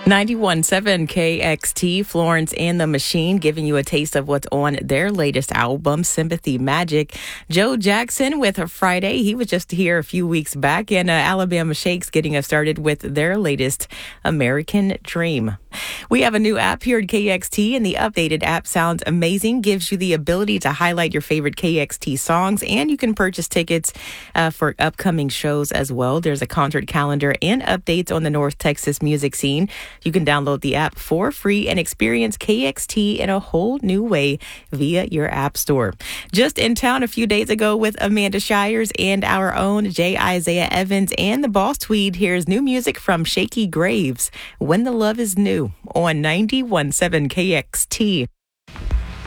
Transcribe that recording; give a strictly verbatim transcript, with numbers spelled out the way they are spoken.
ninety-one point seven K X T, Florence and the Machine, giving you a taste of what's on their latest album, Sympathy Magic. Joe Jackson with Friday. He was just here a few weeks back, and uh, Alabama Shakes getting us started with their latest, American Dream. We have a new app here at K X T, and the updated app sounds amazing, gives you the ability to highlight your favorite K X T songs, and you can purchase tickets uh, for upcoming shows as well. There's a concert calendar and updates on the North Texas music scene. You can download the app for free and experience K X T in a whole new way via your app store. Just in town a few days ago with Amanda Shires and our own J. Isaiah Evans and the Boss Tweed. Here's new music from Shakey Graves, When the Love is New, on ninety-one point seven K X T.